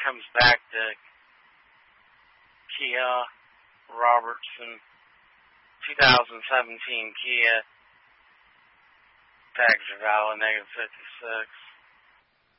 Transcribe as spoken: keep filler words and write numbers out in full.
comes back to Kia Robertson, twenty seventeen Kia, tags are valid, negative fifty-six.